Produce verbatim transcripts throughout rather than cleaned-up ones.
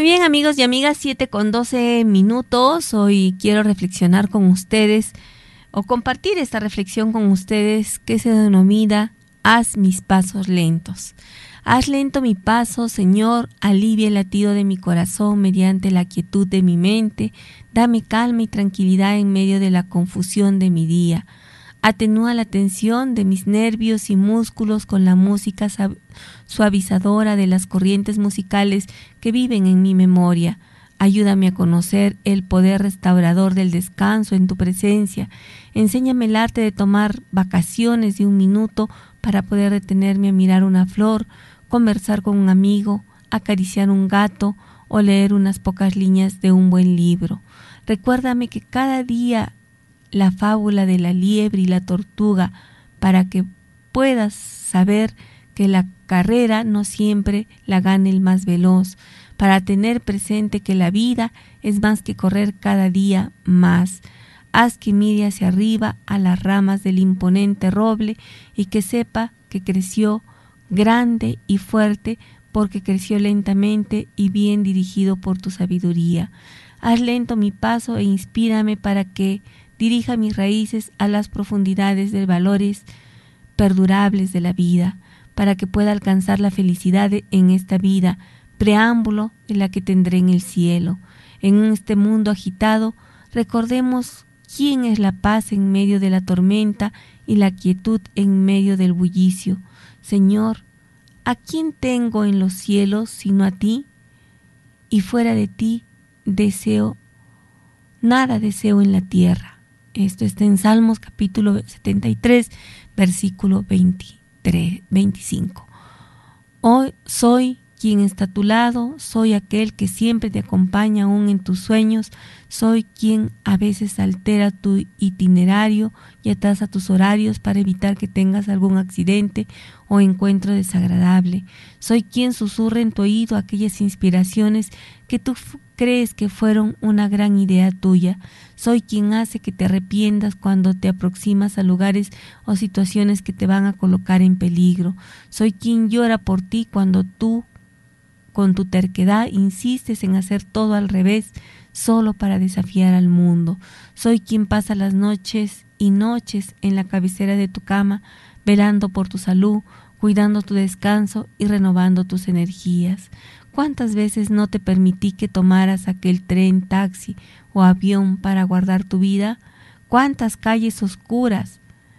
Muy bien, amigos y amigas, siete con doce minutos. Hoy quiero reflexionar con ustedes o compartir esta reflexión con ustedes que se denomina Haz mis pasos lentos. Haz lento mi paso, Señor, alivia el latido de mi corazón mediante la quietud de mi mente, dame calma y tranquilidad en medio de la confusión de mi día. Atenúa la tensión de mis nervios y músculos con la música suavizadora de las corrientes musicales que viven en mi memoria. Ayúdame a conocer el poder restaurador del descanso en tu presencia. Enséñame el arte de tomar vacaciones de un minuto para poder detenerme a mirar una flor, conversar con un amigo, acariciar un gato o leer unas pocas líneas de un buen libro. Recuérdame que cada día la fábula de la liebre y la tortuga para que puedas saber que la carrera no siempre la gana el más veloz, para tener presente que la vida es más que correr cada día más. Haz que mire hacia arriba a las ramas del imponente roble y que sepa que creció grande y fuerte porque creció lentamente y bien dirigido por tu sabiduría. Haz lento mi paso e inspírame para que dirija mis raíces a las profundidades de valores perdurables de la vida, para que pueda alcanzar la felicidad en esta vida, preámbulo de la que tendré en el cielo. En este mundo agitado, recordemos quién es la paz en medio de la tormenta y la quietud en medio del bullicio. Señor, ¿a quién tengo en los cielos sino a ti? Y fuera de ti deseo, nada deseo en la tierra. Esto está en Salmos capítulo setenta y tres, versículo veintitrés, veinticinco. Hoy soy quien está a tu lado, soy aquel que siempre te acompaña aún en tus sueños, soy quien a veces altera tu itinerario y atrasa tus horarios para evitar que tengas algún accidente o encuentro desagradable. Soy quien susurra en tu oído aquellas inspiraciones que tú crees que fueron una gran idea tuya. Soy quien hace que te arrepientas cuando te aproximas a lugares o situaciones que te van a colocar en peligro. Soy quien llora por ti cuando tú, con tu terquedad, insistes en hacer todo al revés, solo para desafiar al mundo. Soy quien pasa las noches y noches en la cabecera de tu cama, velando por tu salud, cuidando tu descanso y renovando tus energías. ¿Cuántas veces no te permití que tomaras aquel tren, taxi o avión para guardar tu vida? ¿Cuántas calles oscuras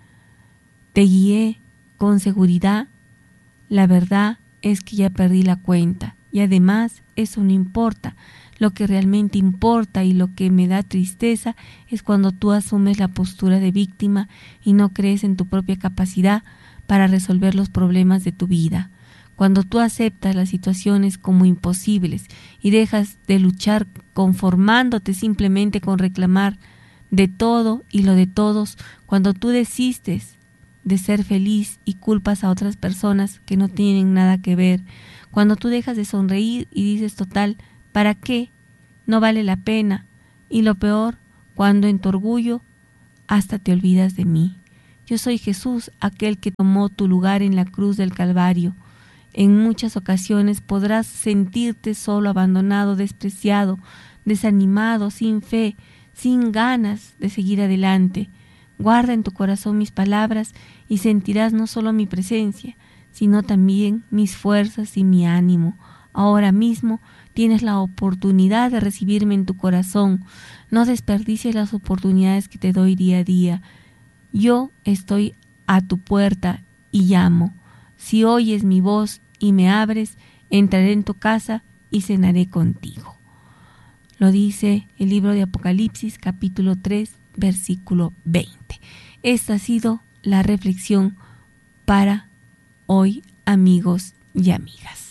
te guié con seguridad? La verdad es que ya perdí la cuenta y además eso no importa. Lo que realmente importa y lo que me da tristeza es cuando tú asumes la postura de víctima y no crees en tu propia capacidad para resolver los problemas de tu vida. Cuando tú aceptas las situaciones como imposibles y dejas de luchar conformándote simplemente con reclamar de todo y lo de todos, cuando tú desistes de ser feliz y culpas a otras personas que no tienen nada que ver, cuando tú dejas de sonreír y dices total, ¿para qué? No vale la pena. Y lo peor, cuando en tu orgullo hasta te olvidas de mí. Yo soy Jesús, aquel que tomó tu lugar en la cruz del Calvario. En muchas ocasiones podrás sentirte solo, abandonado, despreciado, desanimado, sin fe, sin ganas de seguir adelante. Guarda en tu corazón mis palabras y sentirás no solo mi presencia, sino también mis fuerzas y mi ánimo. Ahora mismo tienes la oportunidad de recibirme en tu corazón. No desperdicies las oportunidades que te doy día a día. Yo estoy a tu puerta y llamo. Si oyes mi voz y me abres, entraré en tu casa y cenaré contigo. Lo dice el libro de Apocalipsis, capítulo tres, versículo veinte. Esta ha sido la reflexión para hoy, amigos y amigas.